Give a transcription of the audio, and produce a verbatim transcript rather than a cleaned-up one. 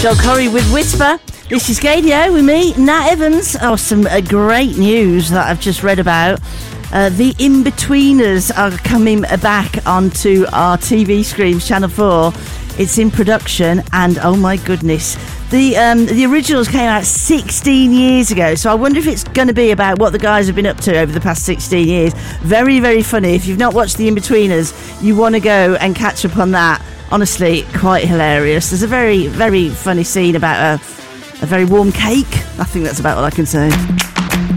Joel Corry with Whisper. This is Gadio with me, Nat Evans. Oh, some uh, great news that I've just read about. Uh, the Inbetweeners are coming back onto our T V screens, Channel four. It's in production, and oh my goodness, the um, the originals came out sixteen years ago. So I wonder if it's going to be about what the guys have been up to over the past sixteen years. Very, very funny. If you've not watched the Inbetweeners, you want to go and catch up on that. Honestly, quite hilarious. There's a very, very funny scene about a, a very warm cake. I think that's about all I can say.